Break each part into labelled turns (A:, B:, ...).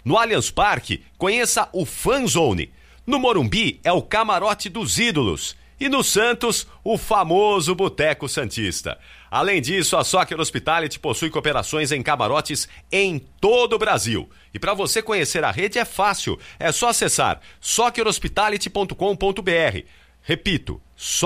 A: No Allianz Parque, conheça o Fan Zone. No Morumbi, é o Camarote dos Ídolos. E no Santos, o famoso Boteco Santista. Além disso, a Soccer Hospitality possui cooperações em camarotes em todo o Brasil. E para você conhecer a rede é fácil, é só acessar soccerhospitality.com.br. Repito,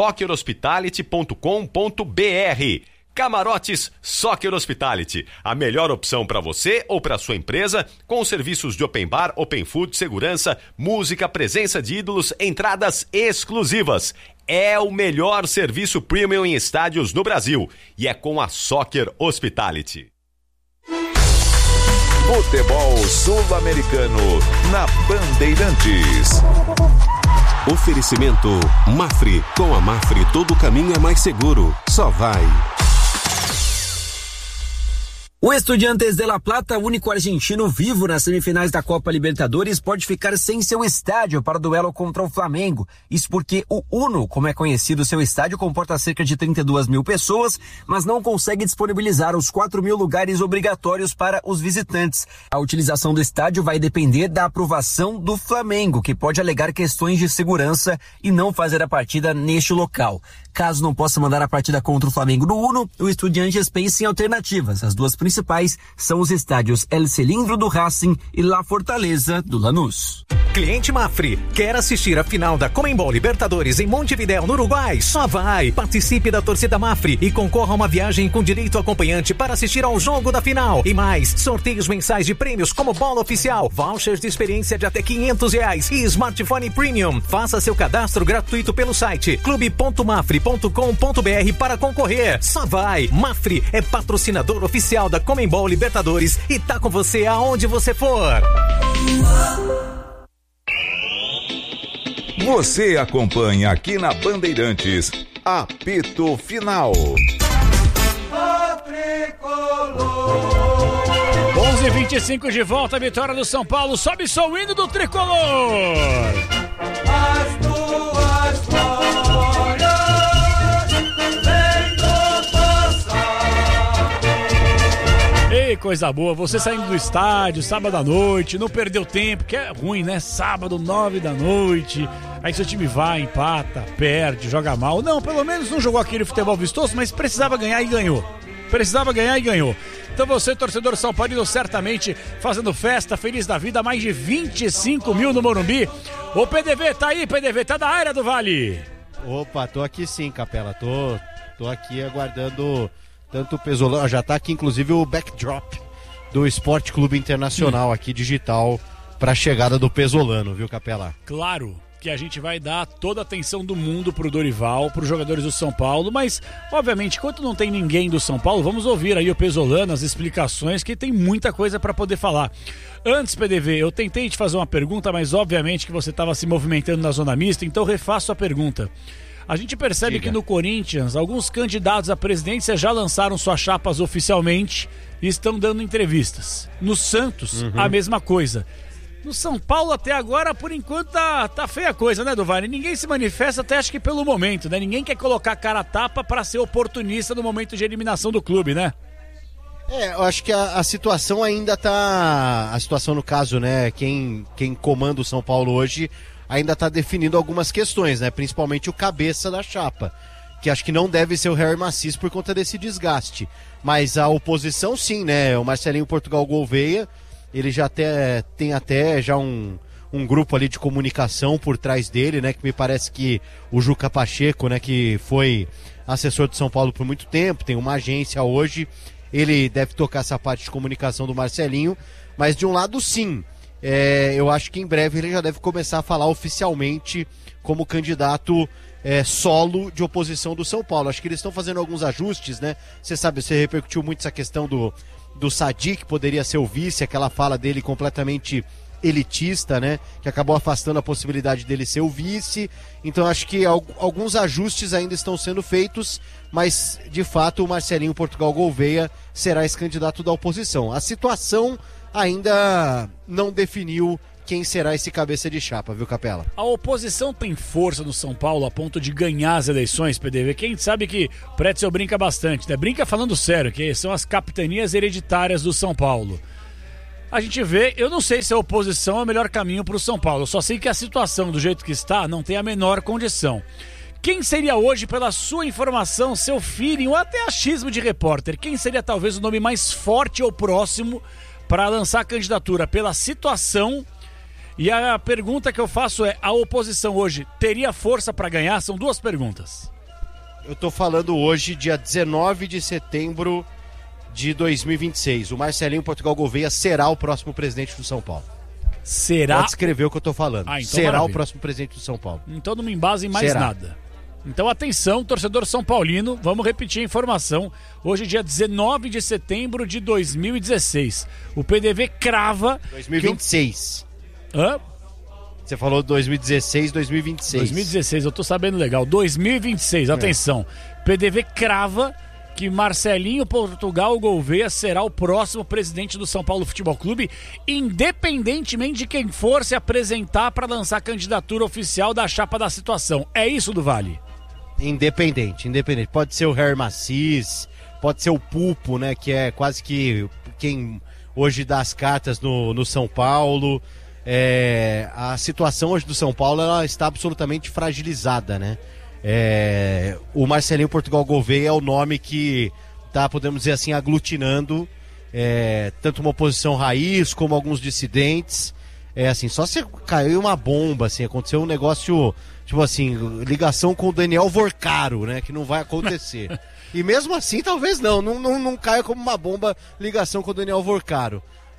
A: soccerhospitality.com.br. Camarotes Soccer Hospitality, a melhor opção para você ou para sua empresa, com serviços de open bar, open food, segurança, música, presença de ídolos, entradas exclusivas. É o melhor serviço premium em estádios no Brasil e é com a Soccer Hospitality.
B: Futebol Sul-Americano na Bandeirantes.
C: Oferecimento Mafre. Com a Mafre todo caminho é mais seguro. Só vai.
D: O Estudiantes de La Plata, único argentino vivo nas semifinais da Copa Libertadores, pode ficar sem seu estádio para o duelo contra o Flamengo. Isso porque o Uno, como é conhecido, seu estádio comporta cerca de 32 mil pessoas, mas não consegue disponibilizar os 4 mil lugares obrigatórios para os visitantes. A utilização do estádio vai depender da aprovação do Flamengo, que pode alegar questões de segurança e não fazer a partida neste local. Caso não possa mandar a partida contra o Flamengo no Uno, o Estudiantes pensa em alternativas. As duas principais são os estádios El Cilindro do Racing e La Fortaleza do Lanús.
E: Cliente Mafre, quer assistir a final da Conmebol Libertadores em Montevidéu, no Uruguai? Só vai! Participe da torcida Mafre e concorra a uma viagem com direito acompanhante para assistir ao jogo da final. E mais, sorteios mensais de prêmios como bola oficial, vouchers de experiência de até R$500 e smartphone premium. Faça seu cadastro gratuito pelo site clube.mafre.com.br para concorrer. Só vai! Mafre é patrocinador oficial da Conmebol Libertadores e tá com você aonde você for.
B: Você acompanha aqui na Bandeirantes, apito final.
F: 11h25 de volta, a vitória do São Paulo, sobe só o hino do tricolor.
G: As duas glórias vem do passado.
F: Ei, coisa boa, você saindo do estádio sábado à noite, não perdeu tempo, que é ruim, né? Sábado, 9 da noite, aí seu time vai, empata, perde, joga mal. Não, pelo menos não jogou aquele futebol vistoso, mas precisava ganhar e ganhou. Então você, torcedor São Paulino, certamente fazendo festa, feliz da vida, mais de 25 mil no Morumbi. Ô PDV, tá aí, PDV, tá da área do Vale.
H: Opa, tô aqui sim, Capela, tô aqui aguardando tanto o Pesolano, já tá aqui inclusive o backdrop do Esporte Clube Internacional aqui digital pra chegada do Pesolano, viu, Capela?
F: Claro que a gente vai dar toda a atenção do mundo pro Dorival, pros jogadores do São Paulo, mas, obviamente, enquanto não tem ninguém do São Paulo, vamos ouvir aí o Pesolano, as explicações, que tem muita coisa para poder falar. Antes, PDV, eu tentei te fazer uma pergunta, mas obviamente que você estava se movimentando na zona mista, então refaço a pergunta. A gente percebe que no Corinthians, alguns candidatos à presidência já lançaram suas chapas oficialmente e estão dando entrevistas. No Santos, a mesma coisa. No São Paulo, até agora, por enquanto, tá feia a coisa, né, Duvani? Ninguém se manifesta, até acho que pelo momento, né? Ninguém quer colocar cara a tapa para ser oportunista no momento de eliminação do clube, né?
H: Eu acho que a situação ainda tá... A situação, no caso, né, quem comanda o São Paulo hoje ainda tá definindo algumas questões, né? Principalmente o cabeça da chapa, que acho que não deve ser o Harry Macis por conta desse desgaste. Mas a oposição, sim, né? O Marcelinho Portugal Gouveia, ele já tem já um grupo ali de comunicação por trás dele, né? Que me parece que o Juca Pacheco, né? Que foi assessor do São Paulo por muito tempo, tem uma agência hoje, ele deve tocar essa parte de comunicação do Marcelinho, mas de um lado sim, eu acho que em breve ele já deve começar a falar oficialmente como candidato solo de oposição do São Paulo. Acho que eles estão fazendo alguns ajustes, né? Você sabe, você repercutiu muito essa questão do Sadi, que poderia ser o vice, aquela fala dele completamente elitista, né? Que acabou afastando a possibilidade dele ser o vice. Então acho que alguns ajustes ainda estão sendo feitos, mas de fato o Marcelinho Portugal Gouveia será esse candidato da oposição. A situação ainda não definiu quem será esse cabeça de chapa, viu, Capela?
F: A oposição tem força no São Paulo a ponto de ganhar as eleições, PDV? Quem sabe que o Pretzel brinca bastante, né? Brinca falando sério, que são as capitanias hereditárias do São Paulo. A gente vê, eu não sei se a oposição é o melhor caminho para o São Paulo. Eu só sei que a situação, do jeito que está, não tem a menor condição. Quem seria hoje, pela sua informação, seu feeling ou até achismo de repórter, quem seria talvez o nome mais forte ou próximo para lançar a candidatura pela situação? E a pergunta que eu faço é, a oposição hoje teria força para ganhar? São duas perguntas.
H: Eu tô falando hoje, dia 19 de setembro de 2026. O Marcelinho Portugal Gouveia será o próximo presidente do São Paulo.
F: Será?
H: Pode escrever o que eu tô falando.
F: Então
H: será
F: maravilha.
H: o próximo presidente do São Paulo.
F: Então não me embase em mais
H: Será?
F: nada. Então atenção, torcedor São Paulino, vamos repetir a informação. Hoje, dia 19 de setembro de 2016. O PDV crava...
H: 2026.
F: Hã?
H: Você falou 2016, 2026.
F: 2016, eu tô sabendo legal. 2026, atenção. PDV crava que Marcelinho Portugal Gouveia será o próximo presidente do São Paulo Futebol Clube, independentemente de quem for se apresentar para lançar a candidatura oficial da chapa da situação. É isso, do Vale?
H: Independente. Pode ser o Herr Macis, pode ser o Pupo, né, que é quase que quem hoje dá as cartas no São Paulo. A situação hoje do São Paulo, ela está absolutamente fragilizada, né? O Marcelinho Portugal Gouveia é o nome que está, podemos dizer assim, aglutinando tanto uma oposição raiz como alguns dissidentes. Assim, só se caiu uma bomba, assim, aconteceu um negócio, tipo assim, ligação com o Daniel Vorcaro, né, que não vai acontecer. E mesmo assim, talvez não caia como uma bomba ligação com o Daniel Vorcaro.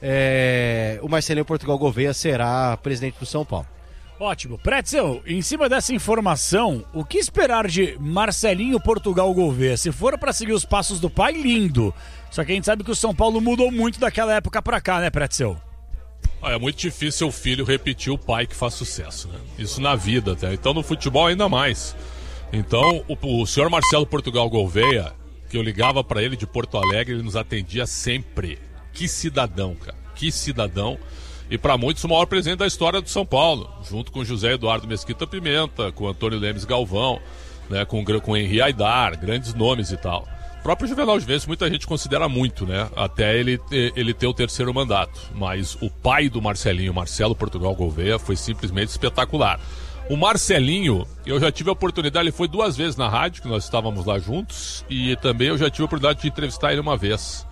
H: O Marcelinho Portugal Gouveia será presidente do São Paulo.
F: Ótimo. Pretzel, em cima dessa informação, o que esperar de Marcelinho Portugal Gouveia? Se for para seguir os passos do pai, lindo. Só que a gente sabe que o São Paulo mudou muito daquela época para cá, né, Pretzel?
I: É muito difícil o filho repetir o pai que faz sucesso, né? Isso na vida até. Então no futebol ainda mais. Então o senhor Marcelo Portugal Gouveia, que eu ligava para ele de Porto Alegre, ele nos atendia sempre. Que cidadão, cara. Que cidadão. E para muitos o maior presidente da história do São Paulo, junto com José Eduardo Mesquita Pimenta, com Antônio Lemes Galvão, né, com Henri Aidar, grandes nomes e tal. O próprio Juvenal de Ventos muita gente considera muito, né, até ele ter o terceiro mandato. Mas o pai do Marcelinho, Marcelo Portugal Gouveia, foi simplesmente espetacular. O Marcelinho, eu já tive a oportunidade, ele foi 2 vezes na rádio, que nós estávamos lá juntos, e também eu já tive a oportunidade de entrevistar ele uma vez.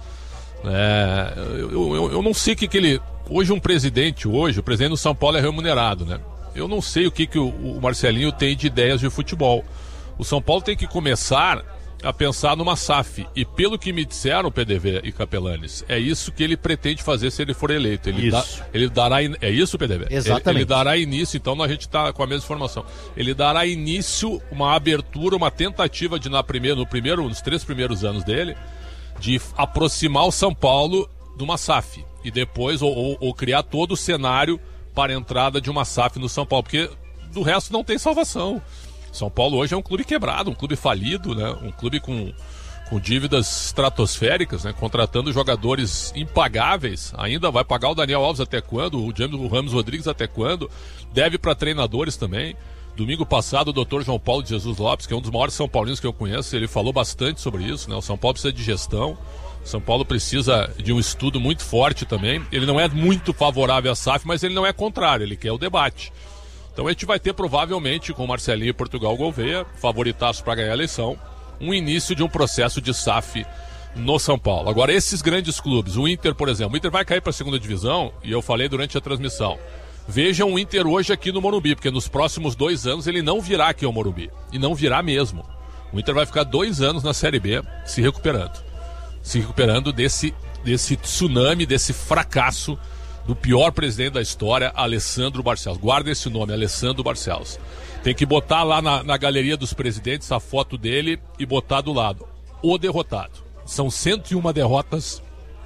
I: Eu não sei o que ele... Hoje o presidente do São Paulo é remunerado, né? Eu não sei o que o Marcelinho tem de ideias de futebol. O São Paulo tem que começar a pensar numa SAF. E pelo que me disseram, PDV e Capelanes, é isso que ele pretende fazer se ele for eleito. Ele dará... É isso, PDV?
H: Exatamente.
I: Ele dará início, então a gente está com a mesma informação. Ele dará início, uma abertura, uma tentativa de nos 3 primeiros anos dele, de aproximar o São Paulo de uma SAF e depois ou criar todo o cenário para a entrada de uma SAF no São Paulo, porque do resto não tem salvação. São Paulo hoje é um clube quebrado, um clube falido, né? Um clube com dívidas estratosféricas, né? Contratando jogadores impagáveis. Ainda vai pagar o Daniel Alves até quando? O Ramos Rodrigues até quando? Deve para treinadores também. Domingo passado, o Dr. João Paulo de Jesus Lopes, que é um dos maiores São Paulinos que eu conheço, ele falou bastante sobre isso, né? O São Paulo precisa de gestão, o São Paulo precisa de um estudo muito forte também. Ele não é muito favorável à SAF, mas ele não é contrário, ele quer o debate. Então a gente vai ter provavelmente, com Marcelinho e Portugal Gouveia, favoritaço para ganhar a eleição, um início de um processo de SAF no São Paulo. Agora, esses grandes clubes, o Inter, por exemplo, o Inter vai cair para a segunda divisão, e eu falei durante a transmissão. Vejam o Inter hoje aqui no Morumbi, porque nos próximos 2 anos ele não virá aqui ao Morumbi. E não virá mesmo. O Inter vai ficar 2 anos na Série B se recuperando desse tsunami, desse fracasso do pior presidente da história, Alessandro Barcelos. Guarda esse nome, Alessandro Barcelos. Tem que botar lá na galeria dos presidentes a foto dele e botar do lado. O derrotado. São 101 derrotas.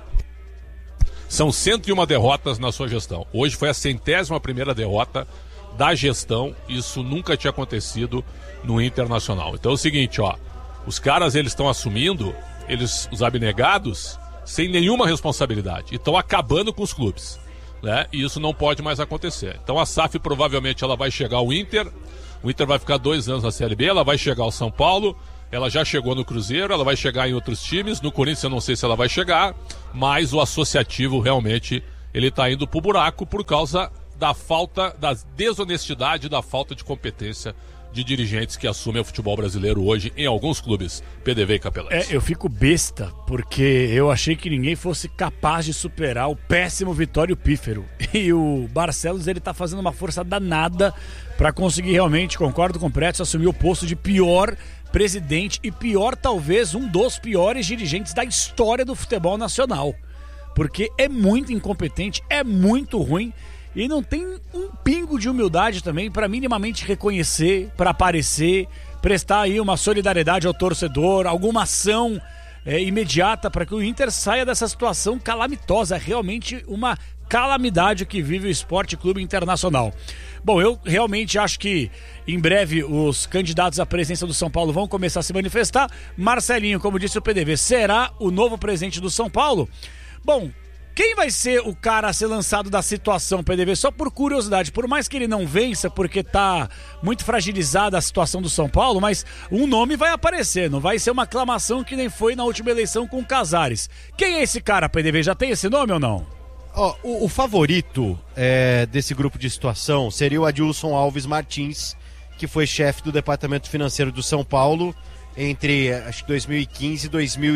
I: São 101 derrotas na sua gestão. Hoje foi a 101ª derrota da gestão. Isso nunca tinha acontecido no Internacional. Então é o seguinte, ó. Os caras, eles estão assumindo, os abnegados, sem nenhuma responsabilidade. E estão acabando com os clubes, né? E isso não pode mais acontecer. Então a SAF provavelmente ela vai chegar ao Inter. O Inter vai ficar 2 anos na Série B. Ela vai chegar ao São Paulo. Ela já chegou no Cruzeiro, ela vai chegar em outros times. No Corinthians eu não sei se ela vai chegar, mas o associativo realmente ele está indo pro buraco por causa da falta, da desonestidade, da falta de competência de dirigentes que assumem o futebol brasileiro hoje em alguns clubes, PDV e Capelães.
F: Eu fico besta, porque eu achei que ninguém fosse capaz de superar o péssimo Vitório Pífero. E o Barcelos, ele tá fazendo uma força danada para conseguir realmente, concordo com o Pretzel, assumir o posto de pior presidente e pior, talvez, um dos piores dirigentes da história do futebol nacional. Porque é muito incompetente, é muito ruim. E não tem um pingo de humildade também para minimamente reconhecer, para aparecer, prestar aí uma solidariedade ao torcedor, alguma ação imediata para que o Inter saia dessa situação calamitosa. É realmente uma calamidade que vive o Esporte Clube Internacional. Bom, eu realmente acho que em breve os candidatos à presidência do São Paulo vão começar a se manifestar. Marcelinho, como disse o PDV, será o novo presidente do São Paulo? Bom, quem vai ser o cara a ser lançado da situação, PDV? Só por curiosidade, por mais que ele não vença, porque tá muito fragilizada a situação do São Paulo, mas um nome vai aparecer, não vai ser uma aclamação que nem foi na última eleição com o Casares. Quem é esse cara, PDV? Já tem esse nome ou não?
H: O favorito desse grupo de situação seria o Adilson Alves Martins, que foi chefe do Departamento Financeiro do São Paulo entre, acho que 2015 e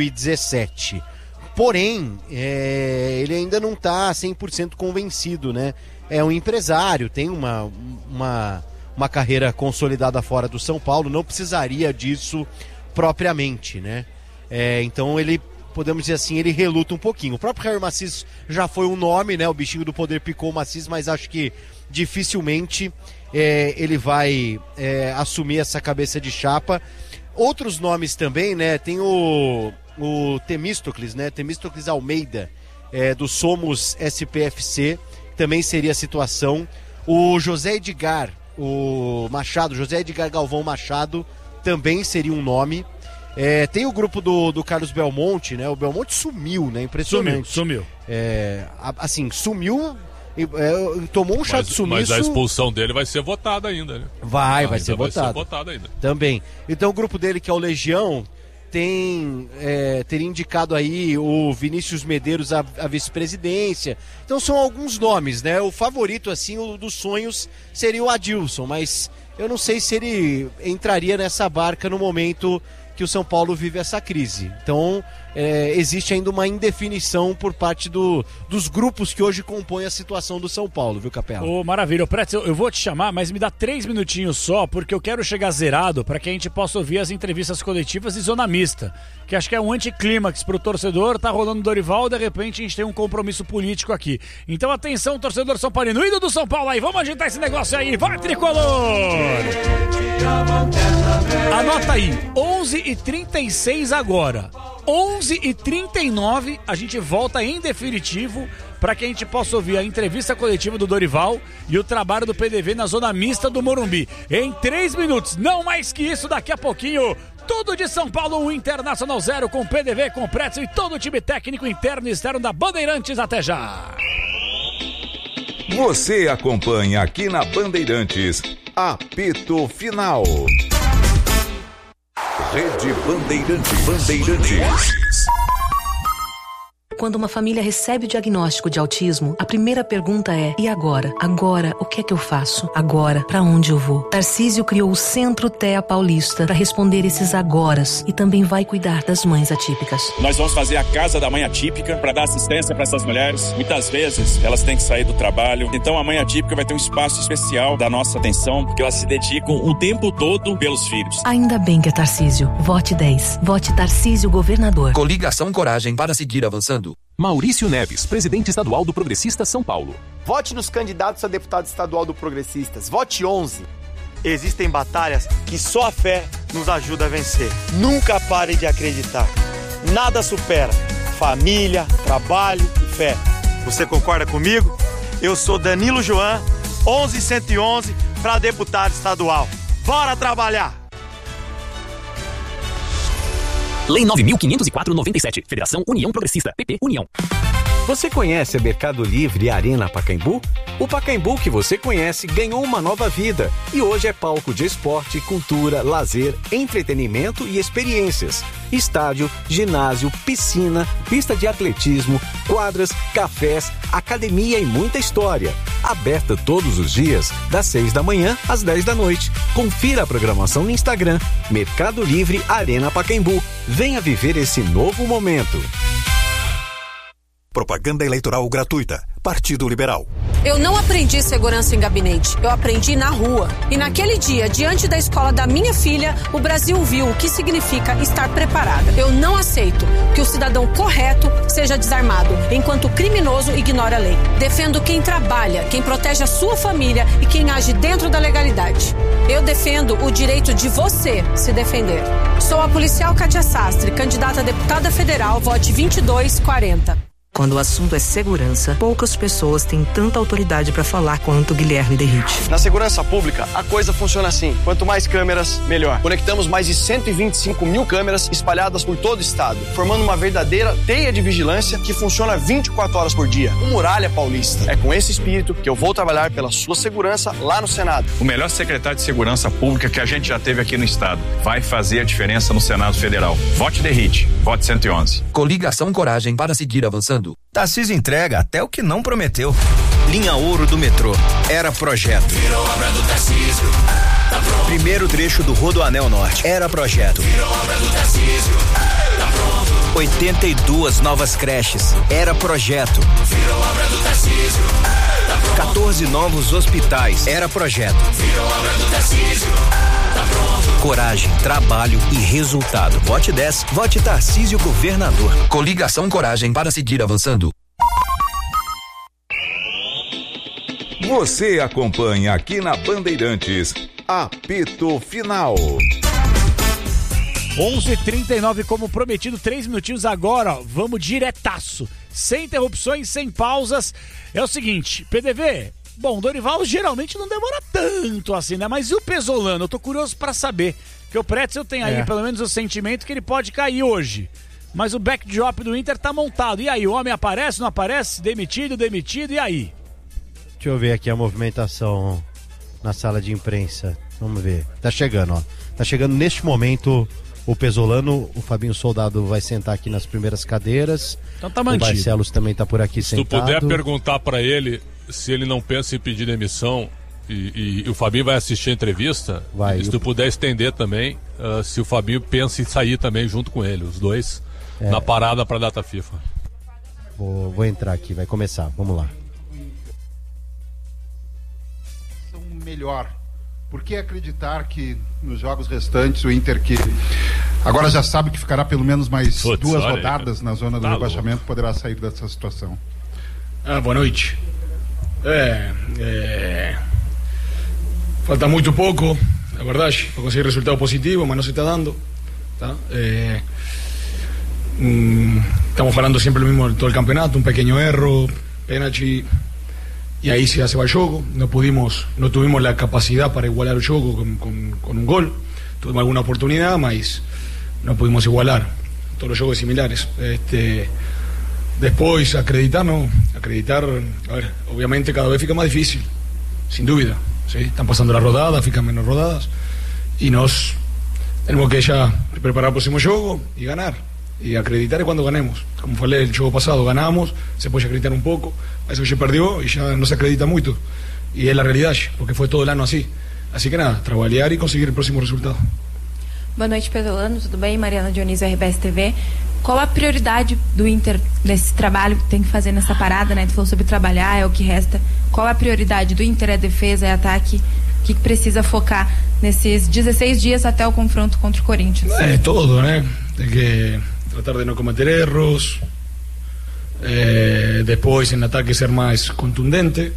H: 2017. Porém, ele ainda não está 100% convencido, né? É um empresário, tem uma carreira consolidada fora do São Paulo, não precisaria disso propriamente, né? Então ele, podemos dizer assim, ele reluta um pouquinho. O próprio Jair Maciço já foi um nome, né? O bichinho do poder picou o Maciço, mas acho que dificilmente ele vai assumir essa cabeça de chapa. Outros nomes também, né? Tem o Temístocles, né? Temístocles Almeida, do Somos SPFC, também seria a situação. O José Edgar, José Edgar Galvão Machado, também seria um nome. Tem o grupo do Carlos Belmonte, né? O Belmonte sumiu, né? Impressionante.
F: Sumiu.
H: Sumiu, tomou um chá de sumiço.
I: Mas a expulsão dele vai ser votada ainda, né?
H: Vai ser votada.
I: Vai ser votada ainda.
H: Também. Então o grupo dele, que é o Legião, teria indicado aí o Vinícius Medeiros à vice-presidência. Então são alguns nomes, né? O favorito, assim, o dos sonhos seria o Adilson, mas eu não sei se ele entraria nessa barca no momento que o São Paulo vive essa crise. Então existe ainda uma indefinição por parte dos grupos que hoje compõem a situação do São Paulo, viu, Capela?
F: Maravilha. Pretzel, eu vou te chamar, mas me dá 3 minutinhos só, porque eu quero chegar zerado para que a gente possa ouvir as entrevistas coletivas e zona mista, que acho que é um anticlímax pro torcedor. Tá rolando Dorival, de repente a gente tem um compromisso político aqui. Então atenção, torcedor São Paulino, indo do São Paulo aí, vamos agitar esse negócio aí, vai, Tricolor! Anota aí, 11h36 agora. 11h39 a gente volta em definitivo para que a gente possa ouvir a entrevista coletiva do Dorival e o trabalho do PDV na zona mista do Morumbi. Em 3 minutos, não mais que isso, daqui a pouquinho, tudo de São Paulo, o Internacional 0 com PDV, com Pretzel e todo o time técnico interno e externo da Bandeirantes. Até já!
B: Você acompanha aqui na Bandeirantes, apito final. Rede Bandeirantes.
J: Quando uma família recebe o diagnóstico de autismo, a primeira pergunta é: e agora? Agora, o que é que eu faço? Agora, pra onde eu vou? Tarcísio criou o Centro TEA Paulista para responder esses agoras e também vai cuidar das mães atípicas.
K: Nós vamos fazer a Casa da Mãe Atípica para dar assistência para essas mulheres. Muitas vezes elas têm que sair do trabalho, então a Mãe Atípica vai ter um espaço especial da nossa atenção, porque elas se dedicam o tempo todo pelos filhos.
J: Ainda bem que é Tarcísio. Vote 10. Vote Tarcísio Governador.
L: Coligação Coragem para seguir avançando.
C: Maurício Neves, presidente estadual do Progressistas São Paulo.
M: Vote nos candidatos a deputado estadual do Progressistas. Vote 11. Existem batalhas que só a fé nos ajuda a vencer. Nunca pare de acreditar. Nada supera família, trabalho e fé. Você concorda comigo? Eu sou Danilo Joan, 11111, para deputado estadual. Bora trabalhar!
N: Lei 9.504/97. Federação União Progressista. PP União.
E: Você conhece a Mercado Livre e a Arena Pacaembu? O Pacaembu que você conhece ganhou uma nova vida e hoje é palco de esporte, cultura, lazer, entretenimento e experiências. Estádio, ginásio, piscina, pista de atletismo, quadras, cafés, academia e muita história. Aberta todos os dias, das 6 da manhã às 10 da noite. Confira a programação no Instagram, Mercado Livre Arena Pacaembu. Venha viver esse novo momento.
N: Propaganda eleitoral gratuita. Partido Liberal.
O: Eu não aprendi segurança em gabinete, eu aprendi na rua. E naquele dia, diante da escola da minha filha, o Brasil viu o que significa estar preparada. Eu não aceito que o cidadão correto seja desarmado, enquanto o criminoso ignora a lei. Defendo quem trabalha, quem protege a sua família e quem age dentro da legalidade. Eu defendo o direito de você se defender. Sou a policial Kátia Sastre, candidata a deputada federal, vote 2240.
J: Quando o assunto é segurança, poucas pessoas têm tanta autoridade para falar quanto Guilherme Derrite.
M: Na segurança pública, a coisa funciona assim. Quanto mais câmeras, melhor. Conectamos mais de 125 mil câmeras espalhadas por todo o estado, formando uma verdadeira teia de vigilância que funciona 24 horas por dia. O Muralha Paulista. É com esse espírito que eu vou trabalhar pela sua segurança lá no Senado.
P: O melhor secretário de segurança pública que a gente já teve aqui no estado. Vai fazer a diferença no Senado Federal. Vote Derrite. Vote 111.
L: Coligação Coragem para seguir avançando.
Q: Tarcísio entrega até o que não prometeu. Linha Ouro do metrô. Era projeto.
G: Virou obra do Tarcísio. Tá pronto.
Q: Primeiro trecho do Rodoanel Norte. Era projeto.
G: Virou obra do Tarcísio. Tá pronto.
Q: 82 novas creches. Era projeto.
G: Virou obra do Tarcísio. Tá pronto.
Q: 14 novos hospitais. Era projeto.
G: Virou obra do Tarcísio. Tá pronto.
Q: Coragem, trabalho e resultado. Vote 10. Vote Tarcísio Governador.
L: Coligação Coragem para seguir avançando.
B: Você acompanha aqui na Bandeirantes. Apito Final.
F: 11h39, como prometido, 3 minutinhos agora, ó, vamos diretaço, sem interrupções, sem pausas. É o seguinte, PDV, bom, Dorival geralmente não demora tanto assim, né? Mas e o Pesolano? Eu tô curioso pra saber, porque o Pretzel tem aí pelo menos o sentimento que ele pode cair hoje. Mas o backdrop do Inter tá montado. E aí, o homem aparece, não aparece? Demitido, e aí?
H: Deixa eu ver aqui a movimentação na sala de imprensa. Vamos ver. Tá chegando, ó. Tá chegando neste momento o Pesolano. O Fabinho Soldado vai sentar aqui nas primeiras cadeiras.
F: Então tá mantido.
H: O Barcelos também tá por aqui sentado.
I: Se tu puder perguntar pra ele se ele não pensa em pedir demissão e o Fabinho vai assistir a entrevista,
H: vai,
I: se tu puder estender também, se o Fabinho pensa em sair também junto com ele, os dois, na parada pra data FIFA.
H: Vou entrar aqui, vai começar, vamos lá.
R: Melhor. Por que acreditar que nos jogos restantes o Inter, que agora já sabe que ficará pelo menos mais 2 rodadas na zona do rebaixamento, poderá sair dessa situação?
S: Boa noite. Falta muito pouco, é verdade, para conseguir resultado positivo, mas não se está dando. Tá? Estamos falando sempre lo mismo todo el campeonato, un pequeño error, penalti, y ahí se va el juego. No tuvimos la capacidad para igualar el juego con un gol. Tuvimos alguna oportunidad, mas no pudimos igualar. Todos los juegos similares. Después acreditar, a ver, obviamente cada vez fica más difícil, sin duda. ¿Sí? Están pasando las rodadas, fican menos rodadas, y nos tenemos que ya preparar el próximo juego y ganar. Y acreditar es cuando ganemos. Como fue el juego pasado, ganamos, se puede acreditar un poco, a eso ya perdió y ya no se acredita mucho. Y es la realidad, porque foi todo el ano assim. Así que nada, trabalhar e conseguir o próximo resultado.
T: Boa noite, Pesolano, tudo bem? Mariana Dionísio, RBS TV. Qual a prioridade do Inter nesse trabalho que tem que fazer nessa parada, né? Tu falou sobre trabalhar, é o que resta. Qual a prioridade do Inter? É defesa, é ataque? O que precisa focar nesses 16 dias até o confronto contra o Corinthians?
S: É todo, né? Tem que tratar de não cometer erros, depois en ataque ser mais contundente,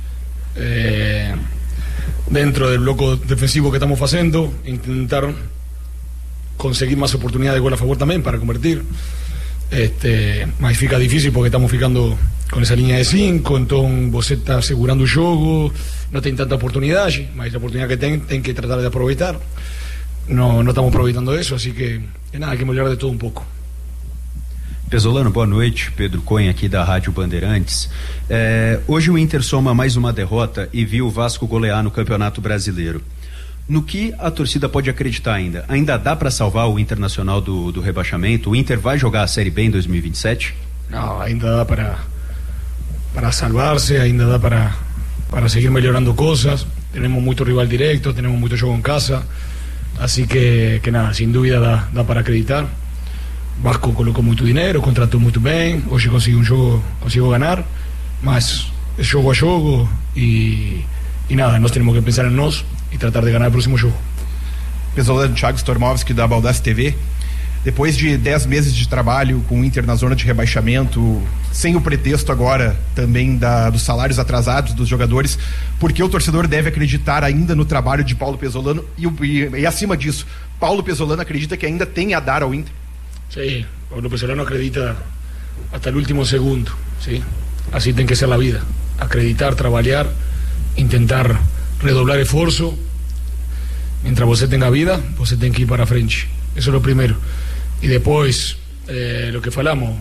S: dentro del bloco defensivo que estamos fazendo, intentar conseguir más oportunidades de gol a favor también para convertir, mas fica difícil porque estamos ficando con esa línea de 5, entonces você está asegurando o jogo, no tem tanta oportunidade, mas a oportunidad que tem que tratar de aproveitar. No estamos aproveitando eso, así que nada, hay que molhar de todo un poco.
U: Pesolano, boa noite. Pedro Cunha aqui da Rádio Bandeirantes. Hoje o Inter soma mais uma derrota e viu o Vasco golear no Campeonato Brasileiro. No que a torcida pode acreditar ainda? Ainda dá para salvar o Internacional do rebaixamento? O Inter vai jogar a Série B em 2027?
S: Não, ainda dá para salvar-se, ainda dá para seguir melhorando coisas. Temos muito rival direto, temos muito jogo em casa. Assim que nada, sem dúvida dá para acreditar. Vasco colocou muito dinheiro, contratou muito bem. Hoje conseguiu ganhar, mas é jogo a jogo e nada, nós temos que pensar em nós e tratar de ganhar o próximo jogo.
V: Pesolano, Thiago Stormovski da Baldaço TV. Depois de 10 meses de trabalho com o Inter na zona de rebaixamento, sem o pretexto agora também dos salários atrasados dos jogadores, porque o torcedor deve acreditar ainda no trabalho de Paulo Pesolano e acima disso, Paulo Pesolano acredita que ainda tem a dar ao Inter?
S: Sí, Paulo Pesolano acredita hasta el último segundo, ¿sí? Así tiene que ser la vida, acreditar, trabalhar, intentar redoblar esforço. Mientras você tenga vida, você tem que ir para frente, eso es lo primero. Y después, lo que falamos,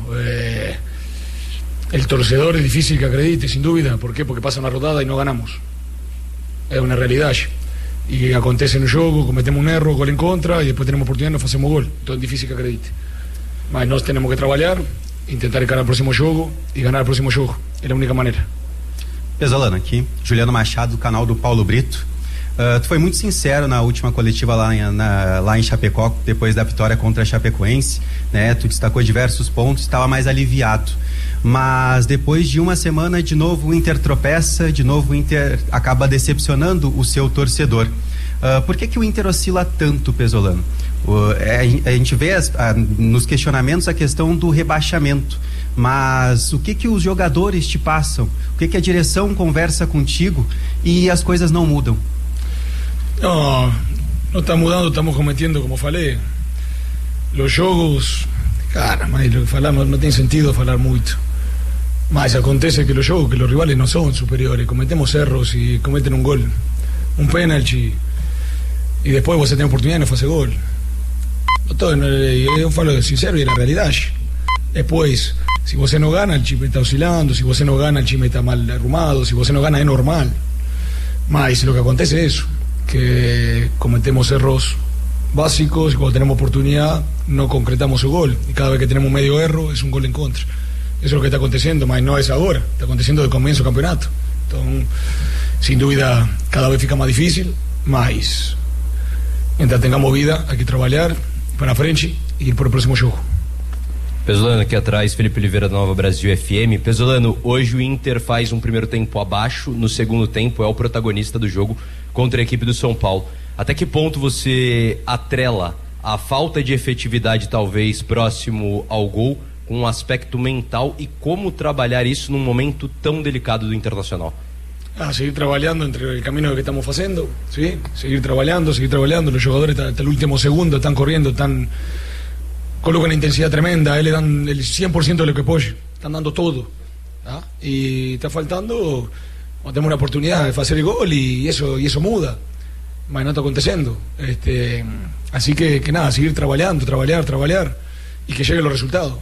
S: el torcedor es difícil que acredite, sin duda. ¿Por qué? Porque pasa una rodada y no ganamos, es una realidad. Y acontece en un jogo, cometemos un erro, gol en contra, y después tenemos oportunidad y nos hacemos gol, entonces es difícil que acredite. Mas nós temos que trabalhar, intentar encarar o próximo jogo e ganhar o próximo jogo. É a única maneira.
U: Pesolano aqui, Juliano Machado, do canal do Paulo Brito. Tu foi muito sincero na última coletiva lá em Chapecó, depois da vitória contra a Chapecoense, né? Tu destacou diversos pontos, estava mais aliviado. Mas depois de uma semana, de novo o Inter tropeça, de novo o Inter acaba decepcionando o seu torcedor. Por que o Inter oscila tanto, Pesolano? A gente vê nos questionamentos a questão do rebaixamento, mas o que os jogadores te passam? O que a direção conversa contigo e as coisas não mudam?
S: Não está mudando, estamos cometendo, como falei, os jogos, cara, mas lo que falamos não tem sentido falar muito, mas acontece que os jogos, que os rivales não são superiores, cometemos erros e cometem um gol, um pênalti, e depois você tem a oportunidade de não fazer gol. Eu falo sincero e é a realidade. Depois, se você não gana, o time está oscilando, se você não gana, o time está mal arrumado, se você não gana, é normal. Mas o que acontece é isso, que cometemos erros básicos, quando temos oportunidade, não concretamos o gol, e cada vez que temos medio erro, é um gol em contra. Isso é o que está acontecendo, mas não é agora, está acontecendo desde o começo do campeonato. Então, sem dúvida, cada vez fica mais difícil, mas mientras tengamos vida, hay que trabalhar para frente e ir para o próximo jogo.
W: Pesolano, aqui atrás, Felipe Oliveira da Nova Brasil FM. Pesolano, hoje o Inter faz um primeiro tempo abaixo, no segundo tempo é o protagonista do jogo contra a equipe do São Paulo. Até que ponto você atrela a falta de efetividade, talvez próximo ao gol, com um aspecto mental, e como trabalhar isso num momento tão delicado do Internacional?
S: Seguir trabajando entre el camino que estamos haciendo, ¿sí? Seguir trabajando, los jugadores hasta el último segundo están corriendo, colocan una intensidad tremenda, le dan el 100% de lo que pueden, están dando todo, ¿ah? Y está faltando, cuando tenemos una oportunidad de hacer el gol y eso muda, mas no está aconteciendo, así que nada, seguir trabajando, trabajar y que lleguen los resultados,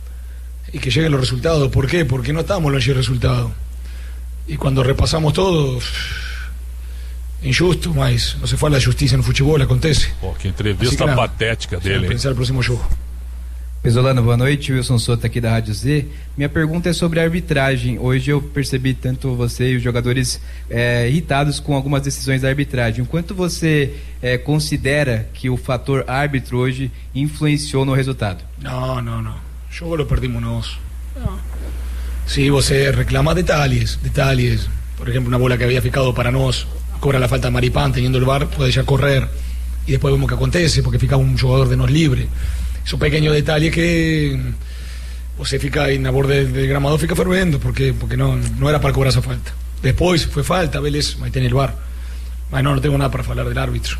S: ¿por qué? Porque no estamos en el resultado. E quando repassamos todo, injusto, mas não se fala de justiça no futebol, acontece.
I: Pô, que entrevista assim, patética dele.
S: Pensar no próximo jogo.
X: Pesolano, boa noite, Wilson Soto aqui da Rádio Z. Minha pergunta é sobre a arbitragem. Hoje eu percebi tanto você e os jogadores irritados com algumas decisões da arbitragem. O quanto você considera que o fator árbitro hoje influenciou no resultado?
S: Não. O jogo lo perdimos nós. Sí, você reclama detalles. Por ejemplo, una bola que había ficado para nós, cobra la falta de Maripán, teniendo el VAR, puede ya correr, y después vemos que acontece, porque ficaba un jugador de nós libre. Esos pequeños detalles que você fica ahí en la borde del gramado, fica fervendo, porque no era para cobrar esa falta. Después fue falta, Vélez, ahí tiene el VAR. No tengo nada para hablar del árbitro.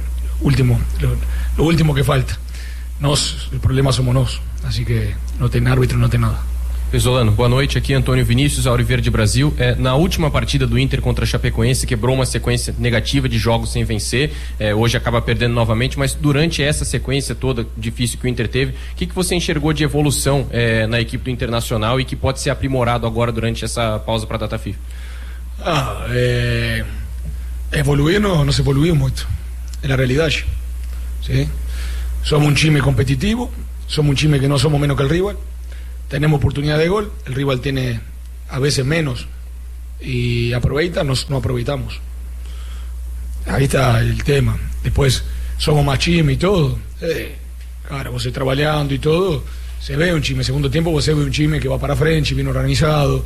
S: Lo último que falta. El problema somos nós, así que no tiene árbitro, no tiene nada.
W: Pesolano, boa noite, aqui Antônio Vinícius, Auriverde Brasil. Na última partida do Inter contra a Chapecoense, quebrou uma sequência negativa de jogos sem vencer, hoje acaba perdendo novamente, mas durante essa sequência toda difícil que o Inter teve, o que você enxergou de evolução na equipe do Internacional e que pode ser aprimorado agora durante essa pausa para a data FIFA?
S: Evoluir no se evoluiu muito, é a realidade. ¿Sí? Somos un time competitivo, somos un time que no somos menos que el rival, tenemos oportunidad de gol, el rival tiene a veces menos y aproveita, no aproveitamos. Ahí está el tema. Después somos más time y todo. Cara, você trabalhando e todo, você vê um time, segundo tempo você vê um time que vai para frente, bem organizado,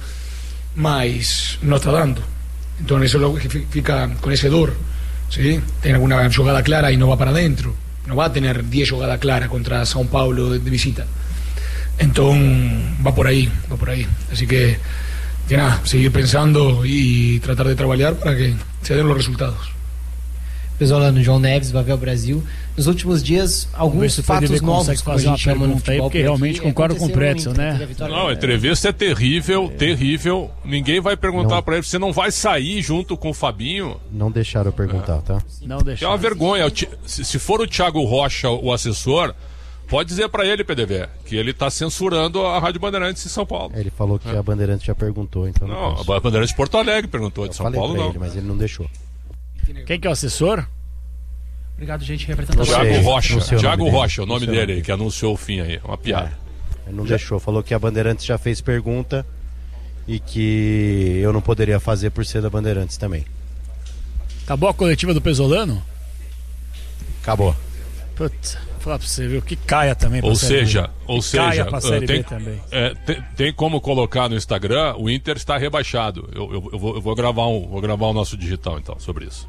S: mas não está dando. Então isso é lo que fica com esse dor. ¿Sí? Tem alguna jogada clara y no va para adentro. No va a tener 10 jugadas claras contra São Paulo de visita. Entonces va por ahí. Así que nada, seguir pensando y tratar de trabalhar para que se den los resultados.
A: Pesolano, João Neves, Vavel Brasil. Nos últimos dias, alguns fatos novos
F: que a gente chama no futebol. Porque realmente concordo com o Pretzel, né?
I: Não, a entrevista é terrível. Ninguém vai perguntar pra ele, você não vai sair junto com o Fabinho?
H: Não deixaram eu perguntar, tá?
F: Não deixaram.
I: É uma vergonha. Se for o Thiago Rocha, o assessor, pode dizer pra ele, PDV, que ele tá censurando a Rádio Bandeirantes em São Paulo.
H: Ele falou que a Bandeirantes já perguntou, então
I: não. A Bandeirantes de Porto Alegre perguntou, de São Paulo não.
H: Ele, mas ele não deixou.
F: Quem que é o assessor?
A: Obrigado, gente, representando.
I: Thiago Rocha, o nome dele, que anunciou o fim aí. Uma piada.
H: Ele não deixou, falou que a Bandeirantes já fez pergunta e que eu não poderia fazer por ser da Bandeirantes também.
F: Acabou a coletiva do Pesolano?
H: Acabou.
F: Putz, falar pra você, viu? Que caia também pra
I: Ou seja,
F: caia pra Série B também.
I: Tem como colocar no Instagram, o Inter está rebaixado. Eu vou gravar o nosso digital então sobre isso.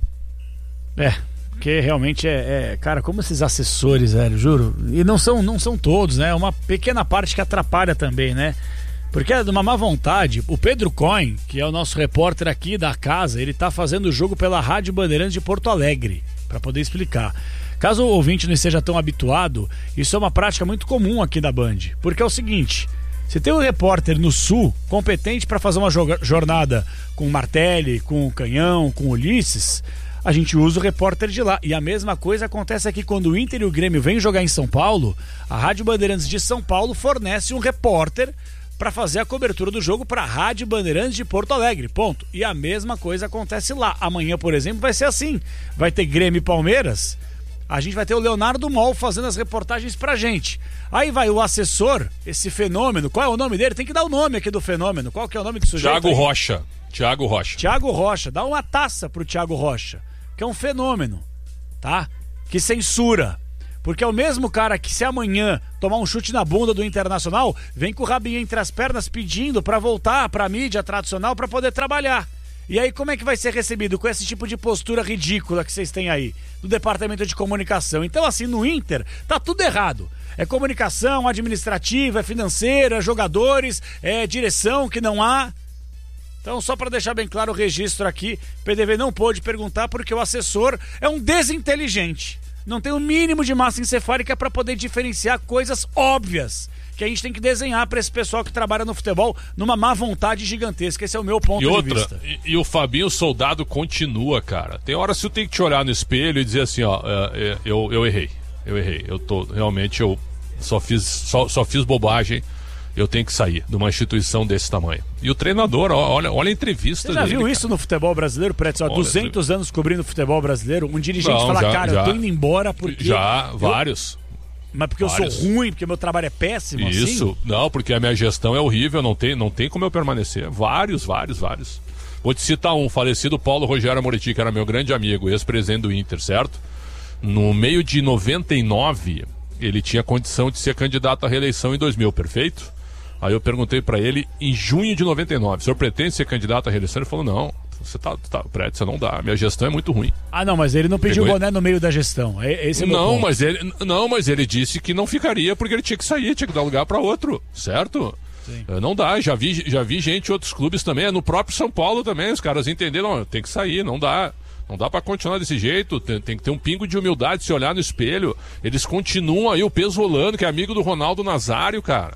F: Porque realmente cara, como esses assessores, velho, juro. E não são todos, né? Uma pequena parte que atrapalha também, né? Porque é de uma má vontade. O Pedro Cohen, que é o nosso repórter aqui da casa, ele tá fazendo o jogo pela Rádio Bandeirantes de Porto Alegre, para poder explicar. Caso o ouvinte não esteja tão habituado, isso é uma prática muito comum aqui da Band. Porque é o seguinte, se tem um repórter no Sul competente para fazer uma jornada com o Martelli, com o Canhão, com o Ulisses, a gente usa o repórter de lá. E a mesma coisa acontece aqui quando o Inter e o Grêmio vêm jogar em São Paulo. A Rádio Bandeirantes de São Paulo fornece um repórter para fazer a cobertura do jogo para a Rádio Bandeirantes de Porto Alegre, ponto. E a mesma coisa acontece lá. Amanhã, por exemplo, vai ser assim. Vai ter Grêmio e Palmeiras. A gente vai ter o Leonardo Mol fazendo as reportagens pra gente. Aí vai o assessor, esse fenômeno. Qual é o nome dele? Tem que dar o nome aqui do fenômeno. Qual que é o nome do sujeito?
I: Thiago Rocha.
F: Thiago Rocha. Dá uma taça pro Thiago Rocha, que é um fenômeno, tá? Que censura. Porque é o mesmo cara que, se amanhã tomar um chute na bunda do Internacional, vem com o rabinho entre as pernas pedindo pra voltar pra mídia tradicional pra poder trabalhar. E aí como é que vai ser recebido com esse tipo de postura ridícula que vocês têm aí do Departamento de Comunicação? Então assim, no Inter tá tudo errado. É comunicação administrativa, é financeira, é jogadores, é direção que não há. Então só para deixar bem claro o registro aqui, PDV não pôde perguntar porque o assessor é um desinteligente. Não tem o mínimo de massa encefálica para poder diferenciar coisas óbvias que a gente tem que desenhar para esse pessoal que trabalha no futebol numa má vontade gigantesca. Esse é o meu ponto de vista.
I: E o Fabinho Soldado continua, cara. Tem horas que você tem que te olhar no espelho e dizer assim, ó, eu errei. Eu só fiz bobagem. Eu tenho que sair de uma instituição desse tamanho. E o treinador, olha a entrevista dele.
F: Você já viu isso no futebol brasileiro, Pretzel? 200 anos cobrindo o futebol brasileiro, um dirigente eu tô indo embora porque...
I: Vários.
F: Mas porque eu sou ruim, porque meu trabalho é péssimo,
I: Isso,
F: assim?
I: Não, porque a minha gestão é horrível, não tem como eu permanecer. Vários. Vou te citar um, falecido Paulo Rogério Amoretti, que era meu grande amigo, ex-presidente do Inter, certo? No meio de 99, ele tinha condição de ser candidato à reeleição em 2000, perfeito? Aí eu perguntei pra ele, em junho de 99, o senhor pretende ser candidato à reeleição? Ele falou, não, você não dá, minha gestão é muito ruim.
F: Ah, não, mas ele não pediu o boné no meio da gestão. Esse é meu ponto.
I: Mas ele disse que não ficaria porque ele tinha que sair, tinha que dar lugar para outro, certo? Sim. Não dá, já vi gente em outros clubes também, no próprio São Paulo também, os caras entenderam, não, tem que sair, não dá para continuar desse jeito, tem que ter um pingo de humildade, se olhar no espelho. Eles continuam aí, o Pesolano, que é amigo do Ronaldo Nazário, cara,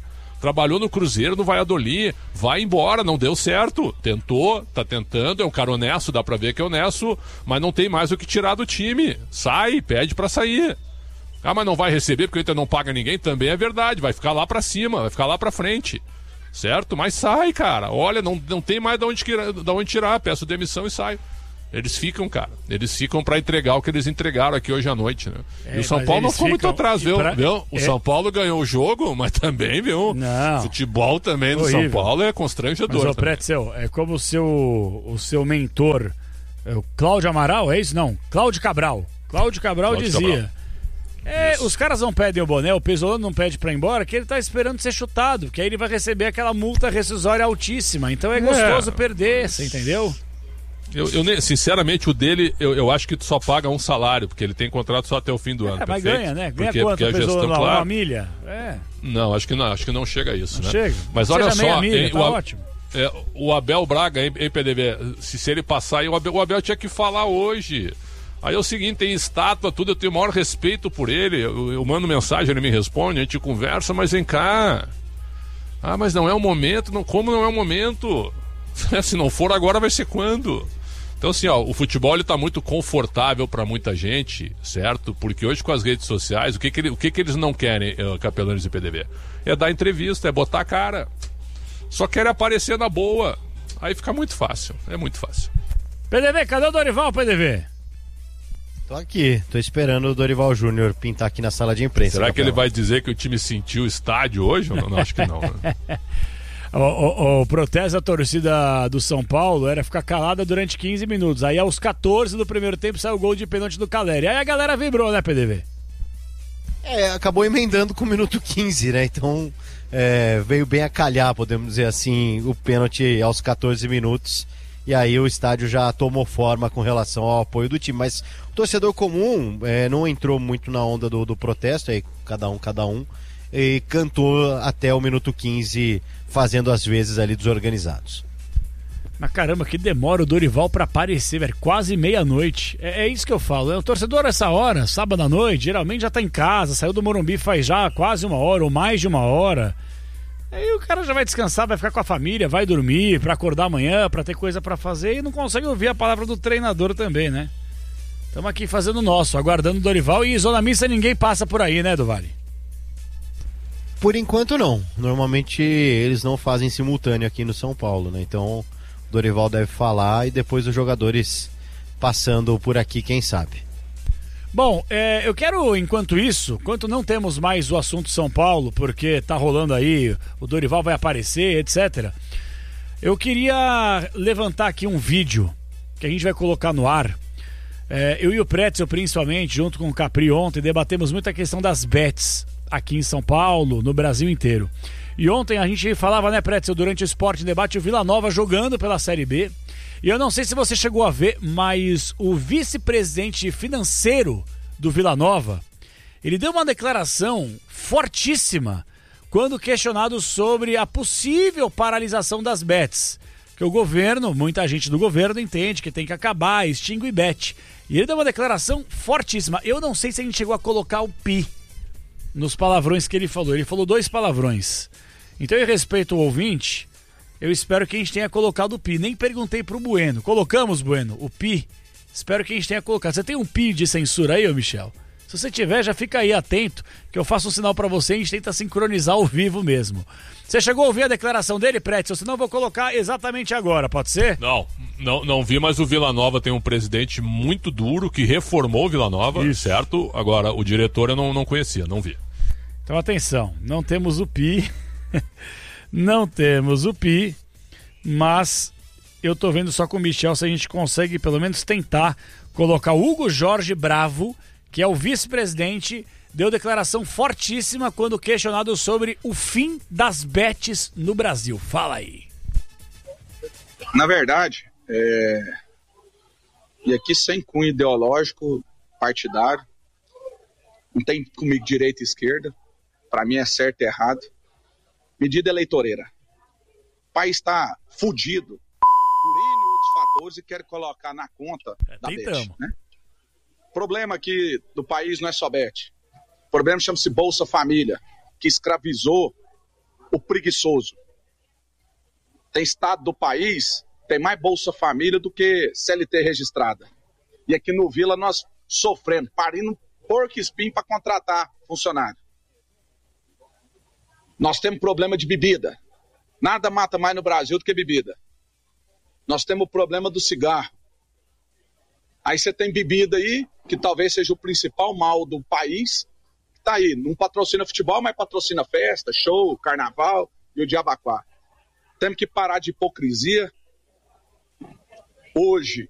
I: trabalhou no Cruzeiro, no Valladolid, vai embora, não deu certo. Tentou, tá tentando, é um cara honesto, dá pra ver que é honesto, mas não tem mais o que tirar do time. Sai, pede pra sair. Ah, mas não vai receber porque o Inter não paga ninguém, também é verdade, vai ficar lá pra cima, vai ficar lá pra frente. Certo? Mas sai, cara. Olha, não tem mais de onde tirar, peço demissão e saio. Eles ficam, cara. Eles ficam pra entregar o que eles entregaram aqui hoje à noite, né? E o São Paulo não ficou muito atrás, viu? O São Paulo ganhou o jogo, mas também, viu?
F: Não.
I: Futebol também do São Paulo é constrangedor.
F: Mas, Pretzel, é como o seu mentor, o Cláudio Amaral, é isso? Não, Cláudio Cabral. Cláudio Cabral dizia... os caras não pedem o boné, o Pesolano não pede pra ir embora, que ele tá esperando ser chutado, que aí ele vai receber aquela multa rescisória altíssima. Então é gostoso perder, você entendeu?
I: Eu sinceramente, o dele, eu acho que tu só paga um salário, porque ele tem contrato só até o fim do ano.
F: Mas ganha, né? Ganha quanto o Pesolano lá? Uma milha?
I: Não, acho que não chega a isso,
F: não,
I: né?
F: Chega.
I: Mas olha só,
F: milha, tá ótimo.
I: O Abel Braga, em PDB, se ele passar, o Abel tinha que falar hoje. Aí é o seguinte, tem estátua, tudo, eu tenho o maior respeito por ele, eu mando mensagem, ele me responde, a gente conversa, mas vem cá. Ah, mas não é o momento, como não é o momento? Se não for agora, vai ser quando? Então assim, o futebol ele tá muito confortável para muita gente, certo? Porque hoje com as redes sociais, o que eles não querem, Capelanes e PDB? É dar entrevista, é botar a cara. Só querem aparecer na boa. Aí fica muito fácil, é muito fácil.
F: PDB, cadê o Dorival, PDB?
H: Tô aqui, tô esperando o Dorival Júnior pintar aqui na sala de imprensa.
I: Será que ele vai dizer que o time sentiu o estádio hoje? Não, acho que não. Né?
F: O protesto da torcida do São Paulo era ficar calada durante 15 minutos. Aí aos 14 do primeiro tempo saiu o gol de pênalti do Caleri. Aí a galera vibrou, né, PDV?
H: Acabou emendando com o minuto 15, né? Então veio bem a calhar, podemos dizer assim, o pênalti aos 14 minutos. E aí o estádio já tomou forma com relação ao apoio do time. Mas o torcedor comum não entrou muito na onda do protesto, aí cada um, e cantou até o minuto 15, fazendo as vezes ali dos organizados.
F: Mas caramba, que demora o Dorival pra aparecer, velho, quase meia-noite. É isso que eu falo, o torcedor essa hora, sábado à noite, geralmente já tá em casa, saiu do Morumbi faz já quase 1 hora ou mais de 1 hora. Aí o cara já vai descansar, vai ficar com a família, vai dormir pra acordar amanhã, pra ter coisa pra fazer e não consegue ouvir a palavra do treinador também, né? Estamos aqui fazendo o nosso, aguardando o Dorival, e zona mista ninguém passa por aí, né, do Vale?
H: Por enquanto não, normalmente eles não fazem simultâneo aqui no São Paulo, né? Então o Dorival deve falar e depois os jogadores passando por aqui, quem sabe.
F: Bom, eu quero, enquanto não temos mais o assunto São Paulo, porque tá rolando aí, o Dorival vai aparecer, etc. Eu queria levantar aqui um vídeo que a gente vai colocar no ar. Eu e o Pretzel, principalmente, junto com o Capri ontem, debatemos muito a questão das bets aqui em São Paulo, no Brasil inteiro. E ontem a gente falava, né, Pretzel, durante o Esporte em Debate, o Vila Nova jogando pela Série B. E eu não sei se você chegou a ver, mas o vice-presidente financeiro do Vila Nova, ele deu uma declaração fortíssima quando questionado sobre a possível paralisação das bets. Que o governo, muita gente do governo entende que tem que acabar, extingue bet. E ele deu uma declaração fortíssima. Eu não sei se a gente chegou a colocar o pi nos palavrões que ele falou. Ele falou 2 palavrões. Então, em respeito ao ouvinte, eu espero que a gente tenha colocado o pi. Nem perguntei pro Bueno. Colocamos, Bueno, o pi? Espero que a gente tenha colocado. Você tem um pi de censura aí, ô Michel? Se você tiver, já fica aí atento, que eu faço um sinal pra você e a gente tenta sincronizar ao vivo mesmo. Você chegou a ouvir a declaração dele, Pretzel? Senão eu vou colocar exatamente agora, pode ser?
I: Não vi, mas o Vila Nova tem um presidente muito duro que reformou o Vila Nova, isso, certo? Agora, o diretor eu não conhecia, não vi.
F: Então atenção, não temos o pi, não temos o pi, mas eu tô vendo só com o Michel se a gente consegue pelo menos tentar colocar o Hugo Jorge Bravo, que é o vice-presidente, deu declaração fortíssima quando questionado sobre o fim das bets no Brasil. Fala aí.
C: Na verdade, e aqui sem cunho ideológico, partidário, não tem comigo direita e esquerda, para mim é certo e errado. Medida eleitoreira. O país está fudido por N outros fatores e quer colocar na conta da bet, né? O problema aqui do país não é só bet. O problema chama-se Bolsa Família, que escravizou o preguiçoso. Tem estado do país, tem mais Bolsa Família do que CLT registrada. E aqui no Vila nós sofrendo, parindo porco espinho para contratar funcionário. Nós temos problema de bebida. Nada mata mais no Brasil do que bebida. Nós temos o problema do cigarro. Aí você tem bebida aí, que talvez seja o principal mal do país, que tá aí, não patrocina futebol, mas patrocina festa, show, carnaval e o diabaquá. Temos que parar de hipocrisia. Hoje,